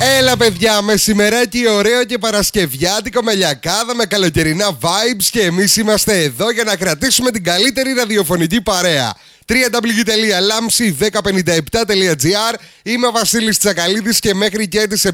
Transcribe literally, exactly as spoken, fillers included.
Έλα παιδιά, μεσημεράκι ωραίο και παρασκευιάτικο με λιακάδα, με καλοκαιρινά vibes και εμείς είμαστε εδώ για να κρατήσουμε την καλύτερη ραδιοφωνική παρέα. double-u double-u double-u τελεία λάμψη ένα μηδέν πέντε επτά τελεία τζι άρ. Είμαι ο Βασίλης Τσακαλίδης και μέχρι και τις